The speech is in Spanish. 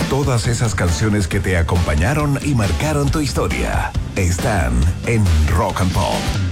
Todas esas canciones que te acompañaron y marcaron tu historia están en Rock and Pop.